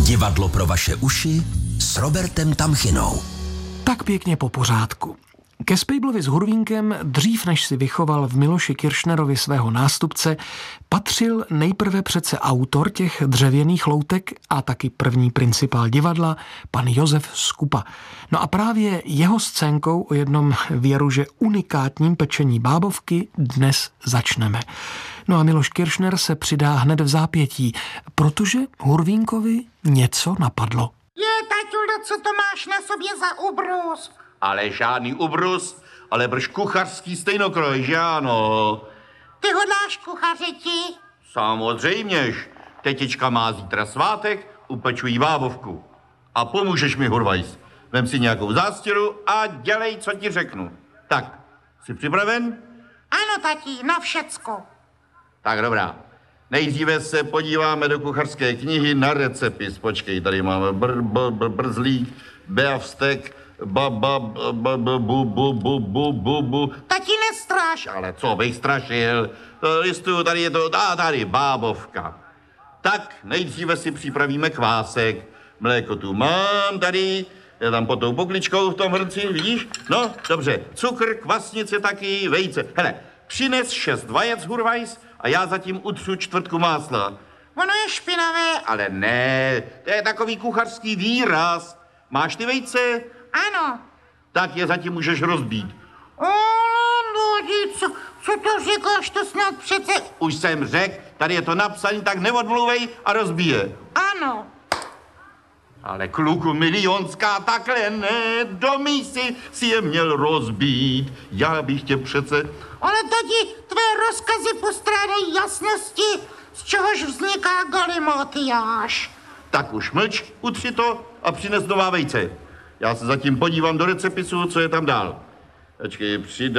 Divadlo pro vaše uši s Robertem Tamchinou. Tak pěkně po pořádku. Ke Spejblovi s Hurvínkem, dřív než si vychoval v Miloši Kiršnerovi svého nástupce, patřil nejprve přece autor těch dřevěných loutek a taky první principál divadla, pan Josef Skupa. No a právě jeho scénkou o jednom věruže unikátním pečení bábovky dnes začneme. No a Miloš Kiršner se přidá hned v zápětí, protože Hurvínkovi něco napadlo. Taťulo, co to máš na sobě za ubrus? Ale žádný ubrus, ale brž kuchařský stejnokroj, že ano? Ty hodláš kuchařiti? Samozřejměž. Tetička má zítra svátek, upečují bábovku. A pomůžeš mi, Hurvajs. Vem si nějakou zástěru a dělej, co ti řeknu. Tak, jsi připraven? Ano, tati, na všecko. Tak dobrá. Nejdříve se podíváme do kuchařské knihy na recepis. Počkej, tady máme brzlík, beafstek, bu. Tati, nestraš. Ale co bych strašil? Listuju, tady je to, tady, bábovka. Tak, nejdříve si připravíme kvásek. Mléko tu mám tady, je tam pod tou pokličkou v tom hrnci, vidíš? No, dobře, cukr, kvasnice taky, vejce. Hele, přines 6 vajec, Hurvajs, a já zatím utřu čtvrtku másla. Ono je špinavé. Ale ne, to je takový kuchařský výraz. Máš ty vejce? Ano. Tak je zatím můžeš rozbít. Co to říkáš, to snad přece... Už jsem řekl, tady je to napsané, tak neodmluvej a rozbíje. Ano. Ale kluku milionská, takhle ne, do mísy si je měl rozbít. Já bych tě přece... Ale tati, tvé rozkazy postrádají jasnosti, z čehož vzniká galimatiáš. Tak už mlč, utři to a přines nová vejce. Já se zatím podívám do recepisu, co je tam dál. Počkej,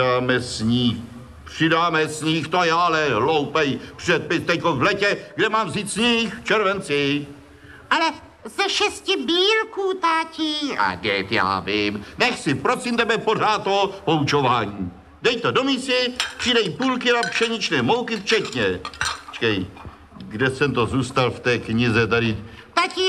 přidáme sníh, to je ale hloupej předpis teďko v letě, kde mám vzít sníh v červenci. Ale ze 6 bílků, tati. A dět, já vím, nech si prosím tebe pořád to poučování. Dej to do mísy, přidej půl kila pšeničné mouky včetně. Počkej, kde jsem to zůstal v té knize tady? Tati,